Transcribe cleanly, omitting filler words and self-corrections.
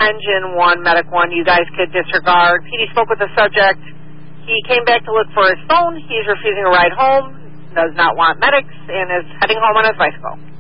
Engine 1, Medic 1, you guys could disregard. PD spoke with the subject. He came back to look for his phone. He's refusing a ride home, does not want medics, and is heading home on his bicycle.